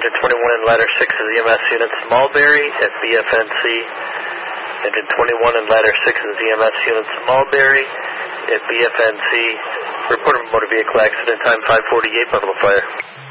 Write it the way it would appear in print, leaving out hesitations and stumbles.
Engine 21 in ladder 6 is EMS unit Mulberry at BFNC. Engine 21 in ladder 6 is EMS unit Mulberry at BFNC. Report of motor vehicle accident, time 5:48, Buffalo Fire.